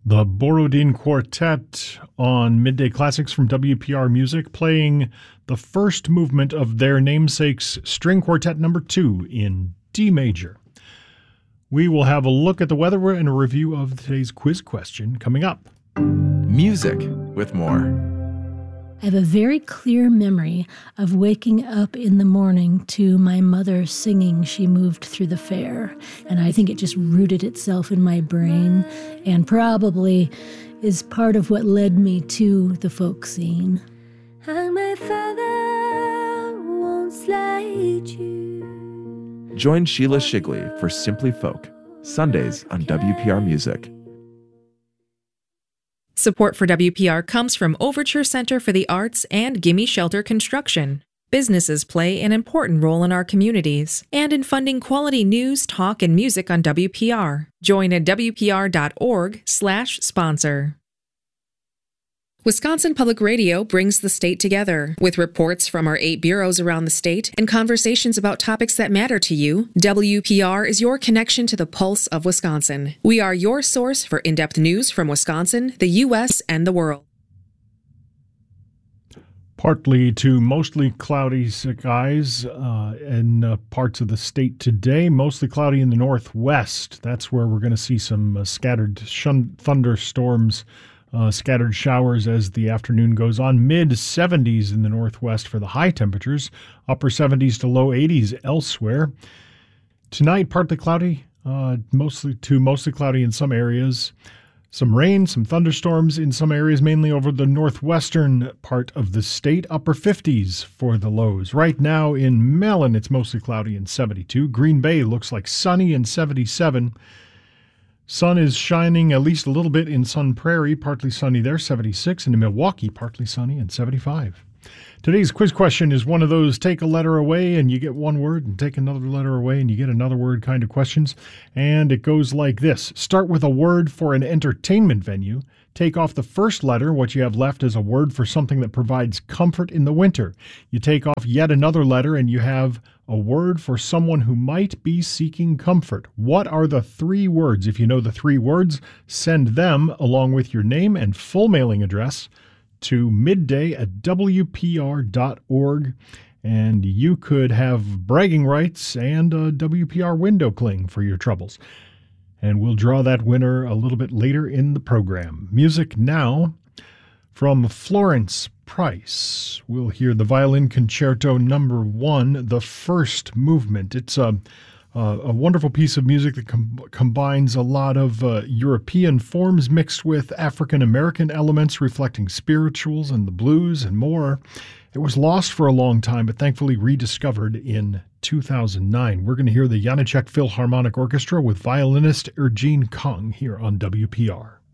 The Borodin Quartet on Midday Classics from WPR Music, playing the first movement of their namesake's String Quartet No. 2 in D major. We will have a look at the weather and a review of today's quiz question coming up. Music with more. I have a very clear memory of waking up in the morning to my mother singing She Moved Through the Fair, and I think it just rooted itself in my brain and probably is part of what led me to the folk scene. And my father won't slide you. Join Sheila Shigley for Simply Folk, Sundays on WPR Music. Support for WPR comes from Overture Center for the Arts and Gimme Shelter Construction. Businesses play an important role in our communities and in funding quality news, talk, and music on WPR. Join at WPR.org/sponsor. Wisconsin Public Radio brings the state together. With reports from our 8 bureaus around the state and conversations about topics that matter to you, WPR is your connection to the pulse of Wisconsin. We are your source for in-depth news from Wisconsin, the U.S., and the world. Partly to mostly cloudy skies in parts of the state today. Mostly cloudy in the northwest. That's where we're going to see some scattered thunderstorms. Scattered showers as the afternoon goes on. Mid-70s in the northwest for the high temperatures. Upper 70s to low 80s elsewhere. Tonight, partly cloudy, mostly cloudy in some areas. Some rain, some thunderstorms in some areas, mainly over the northwestern part of the state. Upper 50s for the lows. Right now in Mellon, it's mostly cloudy and 72. Green Bay looks like sunny and 77. Sun is shining at least a little bit in Sun Prairie, partly sunny there, 76, and in Milwaukee, partly sunny and 75. Today's quiz question is one of those take a letter away and you get one word, and take another letter away and you get another word kind of questions. And it goes like this. Start with a word for an entertainment venue. Take off the first letter. What you have left is a word for something that provides comfort in the winter. You take off yet another letter and you have a word for someone who might be seeking comfort. What are the 3 words? If you know the 3 words, send them along with your name and full mailing address to midday@wpr.org. And you could have bragging rights and a WPR window cling for your troubles. And we'll draw that winner a little bit later in the program. Music now from Florence Price. We'll hear the Violin Concerto No. 1, the first movement. It's a wonderful piece of music that combines a lot of European forms mixed with African-American elements reflecting spirituals and the blues and more. It was lost for a long time, but thankfully rediscovered in 2009. We're going to hear the Janáček Philharmonic Orchestra with violinist Ergene Kung here on WPR.